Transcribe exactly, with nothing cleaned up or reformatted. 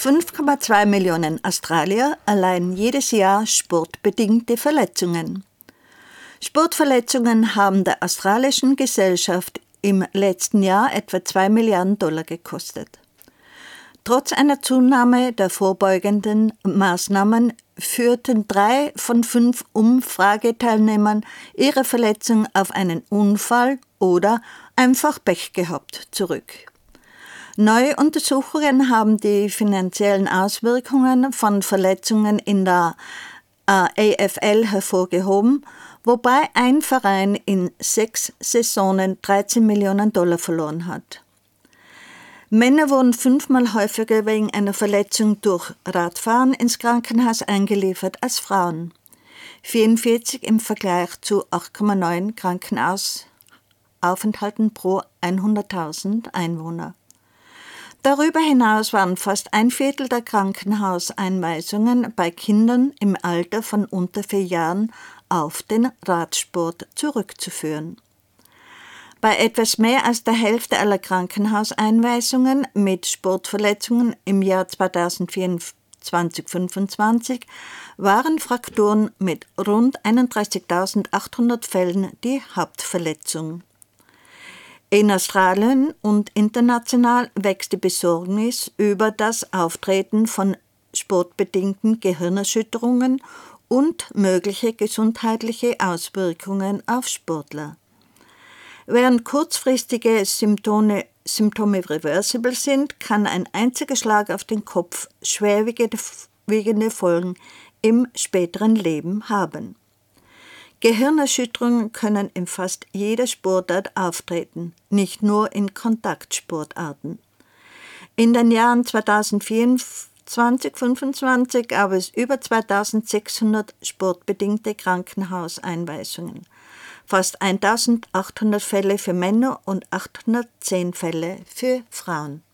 fünf Komma zwei Millionen Australier erleiden jedes Jahr sportbedingte Verletzungen. Sportverletzungen haben der australischen Gesellschaft im letzten Jahr etwa zwei Milliarden Dollar gekostet. Trotz einer Zunahme der vorbeugenden Maßnahmen führten drei von fünf Umfrageteilnehmern ihre Verletzung auf einen Unfall oder einfach Pech gehabt zurück. Neue Untersuchungen haben die finanziellen Auswirkungen von Verletzungen in der A F L hervorgehoben, wobei ein Verein in sechs Saisonen dreizehn Millionen Dollar verloren hat. Männer wurden fünfmal häufiger wegen einer Verletzung durch Radfahren ins Krankenhaus eingeliefert als Frauen. vierundvierzig im Vergleich zu acht Komma neun Krankenhausaufenthalten pro hunderttausend Einwohner. Darüber hinaus waren fast ein Viertel der Krankenhauseinweisungen bei Kindern im Alter von unter vier Jahren auf den Radsport zurückzuführen. Bei etwas mehr als der Hälfte aller Krankenhauseinweisungen mit Sportverletzungen im Jahr zweitausendvierundzwanzig fünfundzwanzig waren Frakturen mit rund einunddreißigtausendachthundert Fällen die Hauptverletzung. In Australien und international wächst die Besorgnis über das Auftreten von sportbedingten Gehirnerschütterungen und mögliche gesundheitliche Auswirkungen auf Sportler. Während kurzfristige Symptome, Symptome reversibel sind, kann ein einziger Schlag auf den Kopf schwerwiegende Folgen im späteren Leben haben. Gehirnerschütterungen können in fast jeder Sportart auftreten, nicht nur in Kontaktsportarten. In den Jahren zweitausendvierundzwanzig fünfundzwanzig gab es über zweitausendsechshundert sportbedingte Krankenhauseinweisungen. Fast eintausendachthundert Fälle für Männer und achthundertzehn Fälle für Frauen.